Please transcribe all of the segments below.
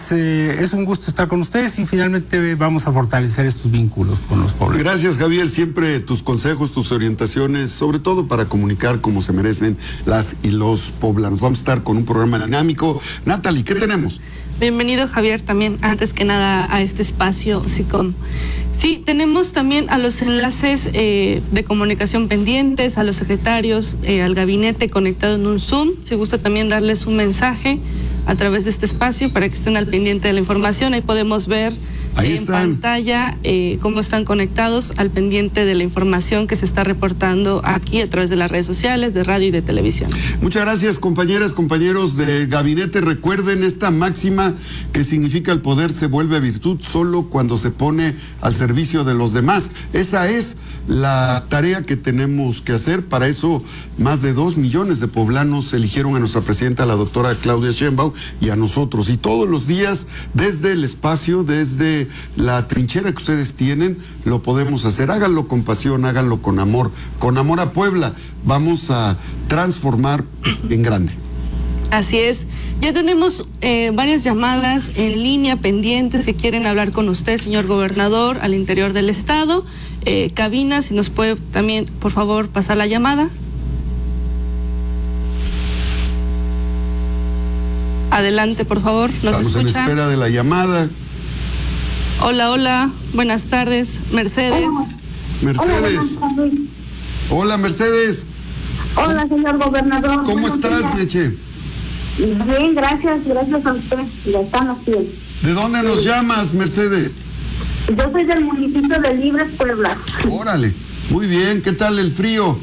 es un gusto estar con ustedes y finalmente vamos a fortalecer estos vínculos con los poblanos. Gracias, Javier, siempre tus consejos, tus orientaciones, sobre todo para comunicar como se merecen las y los poblanos. Vamos a estar con un programa dinámico. Natalie, ¿qué tenemos? Bienvenido, Javier, también antes que nada a este espacio SICOM. Sí, tenemos también a los enlaces de comunicación pendientes, a los secretarios, al gabinete conectado en un Zoom. Si gusta también darles un mensaje a través de este espacio para que estén al pendiente de la información. Ahí podemos ver en pantalla cómo están conectados al pendiente de la información que se está reportando aquí a través de las redes sociales, de radio y de televisión. Muchas gracias, compañeras, compañeros de gabinete. Recuerden esta máxima que significa: el poder se vuelve virtud solo cuando se pone al servicio de los demás. Esa es la tarea que tenemos que hacer. Para eso más de 2 millones de poblanos eligieron a nuestra presidenta, la doctora Claudia Sheinbaum, y a nosotros. Y todos los días, desde el espacio, desde la trinchera que ustedes tienen, lo podemos hacer. Háganlo con pasión, háganlo con amor a Puebla. Vamos a transformar en grande. Así es. Ya tenemos varias llamadas en línea pendientes que quieren hablar con usted, señor gobernador, al interior del estado. Cabina, si nos puede también, por favor, pasar la llamada. Adelante, por favor. ¿Nos Estamos escucha? en espera de la llamada. Hola, hola. Buenas tardes. Mercedes. Mercedes. Hola, Mercedes. Hola, señor gobernador. ¿Cómo estás, Meche? Bien, gracias a usted. Ya estamos bien. ¿De dónde nos llamas, Mercedes? Yo soy del municipio de Libres, Puebla. Órale, muy bien. ¿Qué tal el frío?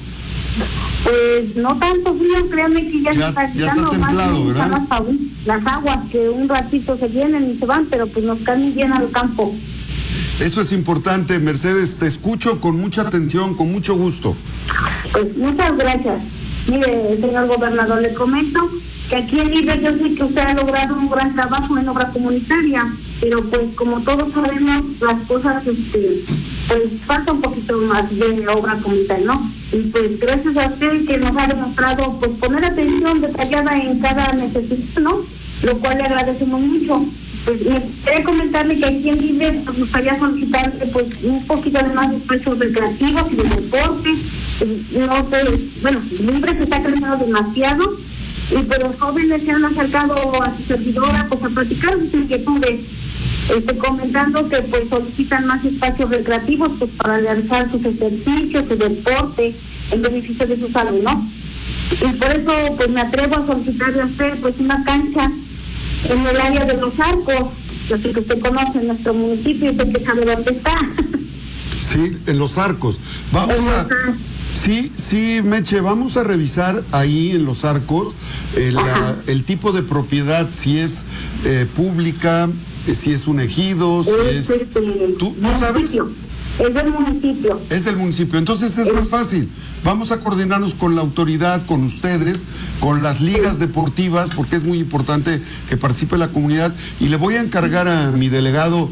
Pues no tanto frío, créanme que ya está templado, ¿verdad? Las aguas que un ratito se vienen y se van, pero pues nos caen bien al campo. Eso es importante, Mercedes. Te escucho con mucha atención, con mucho gusto. Pues muchas gracias. Mire, señor gobernador, le comento que aquí en Libres yo sé que usted ha logrado un gran trabajo en obra comunitaria, pero pues como todos sabemos, las cosas pues falta un poquito más de obra comunitaria, ¿no? Y pues gracias a usted que nos ha demostrado pues poner atención detallada en cada necesidad, ¿no? Lo cual le agradecemos mucho. Pues me quería comentarle que aquí en Libres pues, nos gustaría solicitarle pues un poquito de más espacios recreativos y de deporte. No sé, bueno, Libres está creciendo demasiado y pues los jóvenes se han acercado a su servidora pues a platicar sus inquietudes, comentando que pues solicitan más espacios recreativos pues para realizar sus ejercicios, su deporte en beneficio de su salud, ¿no? Y por eso pues me atrevo a solicitarle a usted pues una cancha en el área de Los Arcos. Yo sé que usted conoce nuestro municipio y sé que sabe dónde está. Sí, en Los Arcos. Vamos a... Sí, Meche, vamos a revisar ahí en Los Arcos el tipo de propiedad, si es pública, si es un ejido, si es... ¿Tú sabes? Es del municipio. Es del municipio, entonces es más fácil. Vamos a coordinarnos con la autoridad, con ustedes, con las ligas deportivas, porque es muy importante que participe la comunidad. Y le voy a encargar a mi delegado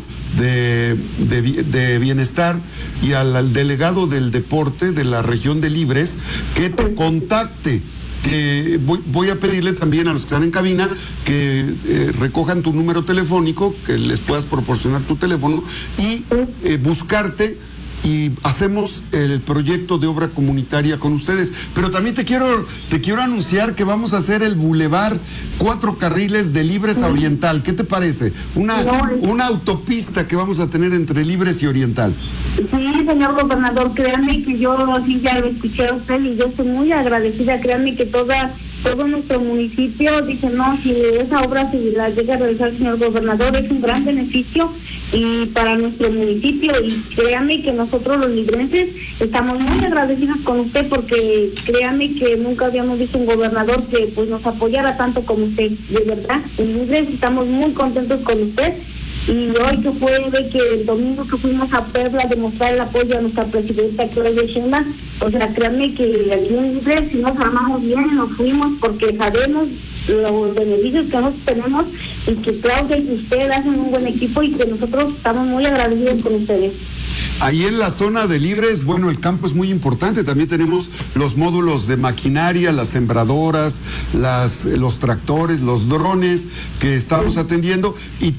de bienestar y al delegado del deporte de la región de Libres que te contacte. Que voy a pedirle también a los que están en cabina que recojan tu número telefónico, que les puedas proporcionar tu teléfono y buscarte, y hacemos el proyecto de obra comunitaria con ustedes. Pero también te quiero anunciar que vamos a hacer el bulevar 4 carriles de Libres a Oriental. ¿Qué te parece? Una autopista que vamos a tener entre Libres y Oriental. Sí, señor gobernador, créanme que yo sí ya lo escuché a usted y yo estoy muy agradecida. Créanme que todo nuestro municipio dice, no, si esa obra se la llega a realizar el señor gobernador, es un gran beneficio y para nuestro municipio, y créanme que nosotros los librenses estamos muy agradecidos con usted, porque créanme que nunca habíamos visto un gobernador que pues nos apoyara tanto como usted, de verdad. En Libres estamos muy contentos con usted. Y hoy que fue de que el domingo que fuimos a Puebla a demostrar el apoyo a nuestra presidenta Claudia Sheinbaum, o sea, créanme que aquí en Libres si nos armamos bien, nos fuimos porque sabemos los beneficios que nosotros tenemos y que Claudia y usted hacen un buen equipo y que nosotros estamos muy agradecidos con ustedes. Ahí en la zona de Libres, bueno, el campo es muy importante. También tenemos los módulos de maquinaria, las sembradoras, los tractores, los drones que estamos atendiendo. Y